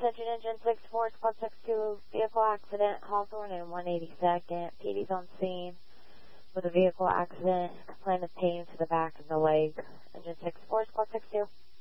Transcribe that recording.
attention, engine 64, squad 62, vehicle accident, Hawthorne and 182nd. PD's on scene with a vehicle accident, complaint of pain to the back of the leg. Engine 64, squad 62.